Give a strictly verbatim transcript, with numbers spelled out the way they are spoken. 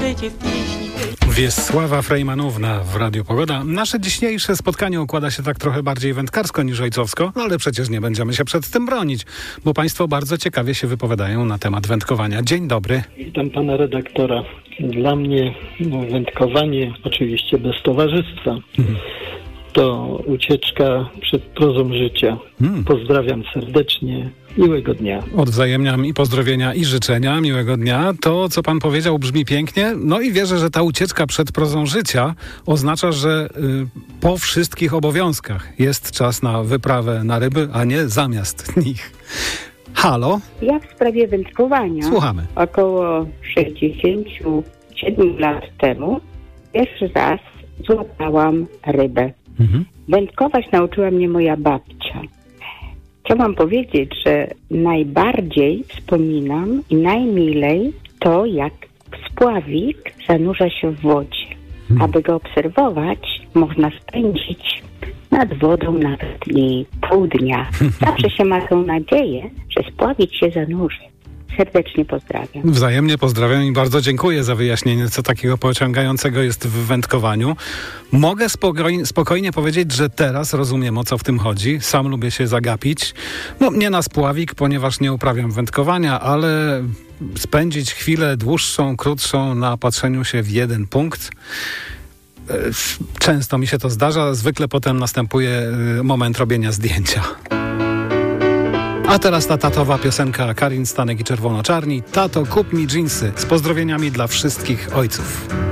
życie w pieśni. Wiesława Frejmanówna w Radiu Pogoda. Nasze dzisiejsze spotkanie układa się tak trochę bardziej wędkarsko niż ojcowsko, no ale przecież nie będziemy się przed tym bronić, bo państwo bardzo ciekawie się wypowiadają na temat wędkowania. Dzień dobry. Witam pana redaktora. Dla mnie no, wędkowanie, oczywiście bez towarzystwa, mhm. to ucieczka przed prozą życia. Hmm. Pozdrawiam serdecznie. Miłego dnia. Odwzajemniam i pozdrowienia i życzenia. Miłego dnia. To, co pan powiedział, brzmi pięknie. No i wierzę, że ta ucieczka przed prozą życia oznacza, że y, po wszystkich obowiązkach jest czas na wyprawę na ryby, a nie zamiast nich. Halo? Ja w sprawie wędkowania. Słuchamy. Około sześćdziesiąt siedem lat temu pierwszy raz złapałam rybę. Mhm. Wędkować nauczyła mnie moja babcia. Chciałam powiedzieć, że najbardziej wspominam i najmilej to, jak spławik zanurza się w wodzie. Hmm. Aby go obserwować, można spędzić nad wodą nawet i pół dnia. Zawsze się ma tą nadzieję, że spławik się zanurzy. Serdecznie pozdrawiam. Wzajemnie pozdrawiam i bardzo dziękuję za wyjaśnienie, co takiego pociągającego jest w wędkowaniu. Mogę spokojnie, spokojnie powiedzieć, że teraz rozumiem, o co w tym chodzi. Sam lubię się zagapić. No nie na spławik, ponieważ nie uprawiam wędkowania, ale spędzić chwilę dłuższą, krótszą na patrzeniu się w jeden punkt. Często mi się to zdarza, zwykle potem następuje moment robienia zdjęcia. A teraz ta tatowa piosenka Karin Stanek i Czerwono-Czarni. Tato, kup mi dżinsy. Z pozdrowieniami dla wszystkich ojców.